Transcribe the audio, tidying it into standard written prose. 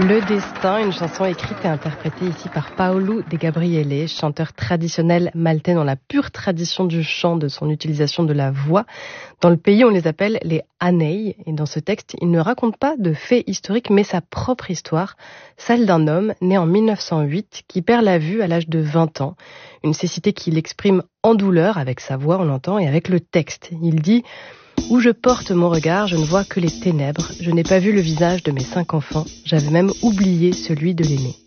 Le Destin, une chanson écrite et interprétée ici par Paolo De Gabriele, chanteur traditionnel maltais dans la pure tradition du chant, de son utilisation de la voix. Dans le pays, on les appelle les Anei, et dans ce texte, il ne raconte pas de faits historiques, mais sa propre histoire, celle d'un homme né en 1908 qui perd la vue à l'âge de 20 ans. Une cécité qu'il exprime en douleur avec sa voix, on l'entend, et avec le texte. Il dit: où je porte mon regard, je ne vois que les ténèbres. Je n'ai pas vu le visage de mes 5 enfants. J'avais même oublié celui de l'aîné.